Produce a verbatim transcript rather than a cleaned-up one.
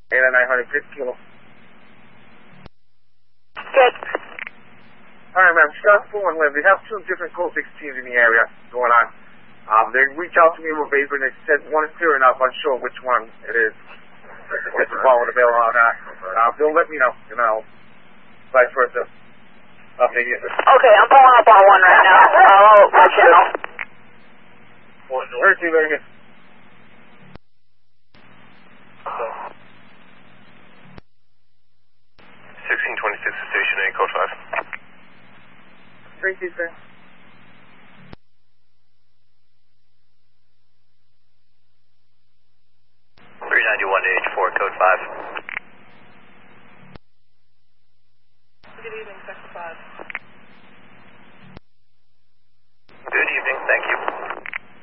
eight nine hundred fifty kilo. Good. Alright, ma'am, Scott four one one. They have two different code sixteens in the area going on. Um, they reached out to me with Baber and they said one is clear enough, unsure which one it is. It's a ball with a bill on that. Uh, they'll let me know, you know, vice versa. Okay, yes. Okay, I'm pulling up on one right now. I'll let you know. Where's he, very good. sixteen twenty-six to Station eight, code five. Thank you, sir. three ninety-one to H four, code five.